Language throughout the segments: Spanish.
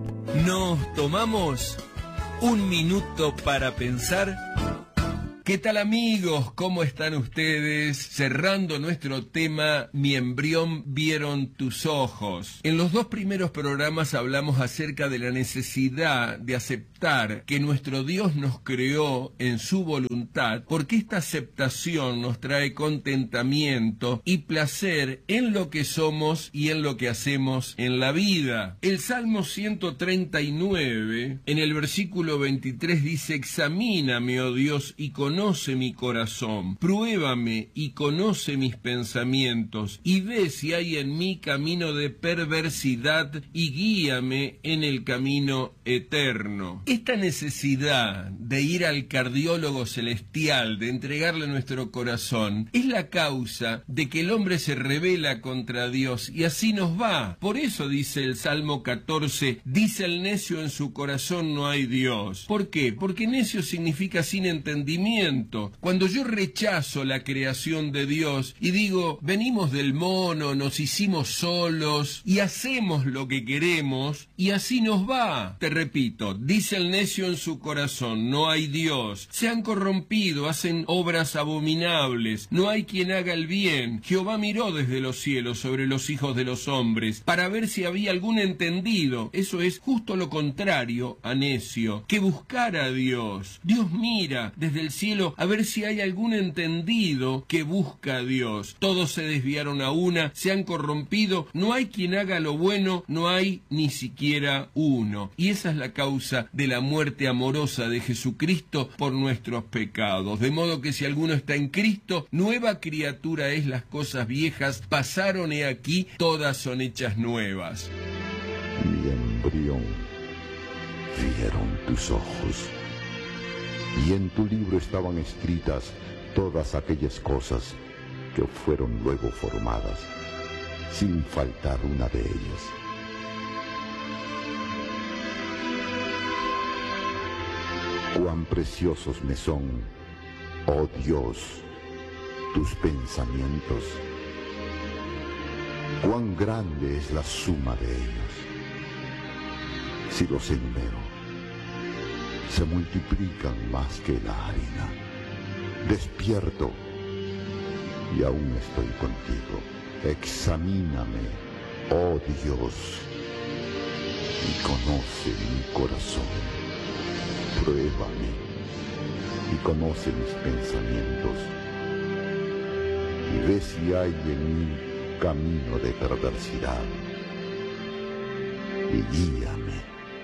Nos tomamos un minuto para pensar. ¿Qué tal, amigos? ¿Cómo están ustedes? Cerrando nuestro tema, mi embrión vieron tus ojos. En los dos primeros programas hablamos acerca de la necesidad de aceptar que nuestro Dios nos creó en su voluntad, porque esta aceptación nos trae contentamiento y placer en lo que somos y en lo que hacemos en la vida. El Salmo 139, en el versículo 23 dice: examíname, oh Dios, y conoce mi corazón, pruébame y conoce mis pensamientos, y ve si hay en mí camino de perversidad, y guíame en el camino eterno. Esta necesidad de ir al cardiólogo celestial, de entregarle nuestro corazón, es la causa de que el hombre se rebela contra Dios, y así nos va. Por eso dice el Salmo 14, dice el necio en su corazón: no hay Dios. ¿Por qué? Porque necio significa sin entendimiento. Cuando yo rechazo la creación de Dios y digo, venimos del mono, nos hicimos solos y hacemos lo que queremos, y así nos va. Te repito, dice el necio en su corazón: no hay Dios. Se han corrompido, hacen obras abominables, no hay quien haga el bien. Jehová miró desde los cielos sobre los hijos de los hombres para ver si había algún entendido. Eso es justo lo contrario a necio, que buscar a Dios. Dios mira desde el cielo a ver si hay algún entendido que busca a Dios. Todos se desviaron a una, se han corrompido, no hay quien haga lo bueno, no hay ni siquiera uno. Y esa es la causa de la muerte amorosa de Jesucristo por nuestros pecados. De modo que si alguno está en Cristo, nueva criatura es, las cosas viejas pasaron, he aquí, todas son hechas nuevas. Mi embrión vieron tus ojos, y en tu libro estaban escritas todas aquellas cosas que fueron luego formadas, sin faltar una de ellas. Cuán preciosos me son, oh Dios, tus pensamientos. Cuán grande es la suma de ellos. Si los enumero, se multiplican más que la harina. Despierto y aún estoy contigo. Examíname, oh Dios, y conoce mi corazón. Pruébame y conoce mis pensamientos, y ve si hay en mí camino de perversidad, y guíame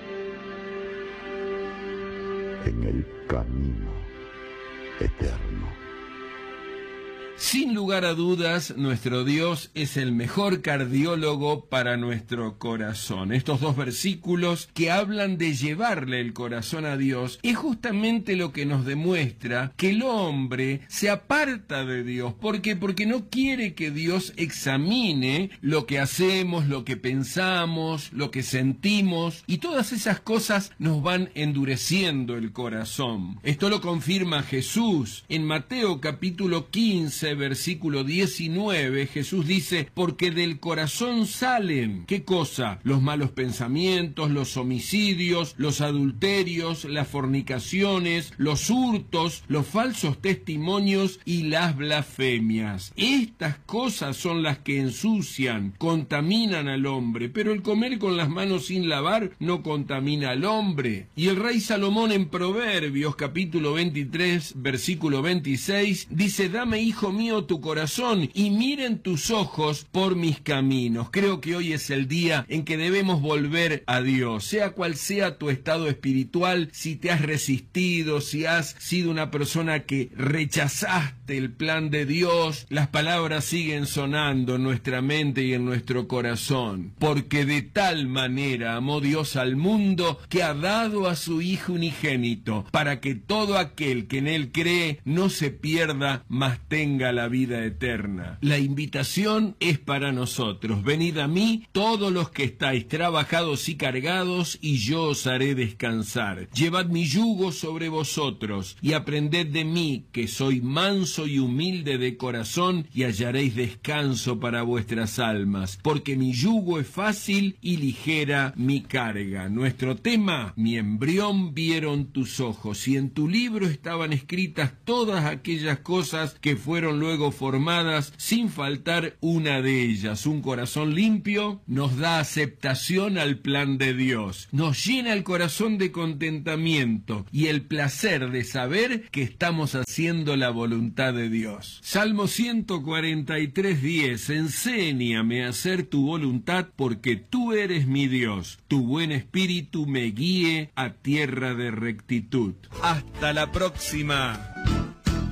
en el camino eterno. Sin lugar a dudas, nuestro Dios es el mejor cardiólogo para nuestro corazón. Estos dos versículos que hablan de llevarle el corazón a Dios es justamente lo que nos demuestra que el hombre se aparta de Dios. ¿Por qué? Porque no quiere que Dios examine lo que hacemos, lo que pensamos, lo que sentimos, y todas esas cosas nos van endureciendo el corazón. Esto lo confirma Jesús en Mateo capítulo 15, versículo 19, Jesús dice: porque del corazón salen, ¿qué cosa? Los malos pensamientos, los homicidios, los adulterios, las fornicaciones, los hurtos, los falsos testimonios y las blasfemias. Estas cosas son las que ensucian, contaminan al hombre, pero el comer con las manos sin lavar no contamina al hombre. Y el rey Salomón en Proverbios capítulo 23, versículo 26, dice: dame, hijo mío, tu corazón, y miren tus ojos por mis caminos. Creo que hoy es el día en que debemos volver a Dios, sea cual sea tu estado espiritual, si te has resistido, si has sido una persona que rechazaste el plan de Dios, las palabras siguen sonando en nuestra mente y en nuestro corazón. Porque de tal manera amó Dios al mundo, que ha dado a su Hijo unigénito, para que todo aquel que en él cree no se pierda, mas tenga tenga la vida eterna. La invitación es para nosotros. Venid a mí, todos los que estáis trabajados y cargados, y yo os haré descansar. Llevad mi yugo sobre vosotros, y aprended de mí, que soy manso y humilde de corazón, y hallaréis descanso para vuestras almas, porque mi yugo es fácil y ligera mi carga. Nuestro tema: mi embrión vieron tus ojos, y en tu libro estaban escritas todas aquellas cosas que fueron luego formadas, sin faltar una de ellas. Un corazón limpio nos da aceptación al plan de Dios, nos llena el corazón de contentamiento y el placer de saber que estamos haciendo la voluntad de Dios. Salmo 143:10: enséñame a hacer tu voluntad, porque tú eres mi Dios. Tu buen espíritu me guíe a tierra de rectitud. Hasta la próxima.